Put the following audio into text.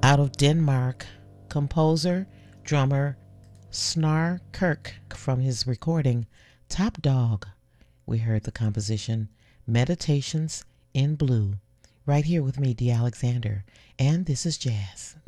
Out of Denmark, composer, drummer Snar Kirk from his recording Top Dog. We heard the composition Meditations in Blue right here with me, D. Alexander, and this is Jazz.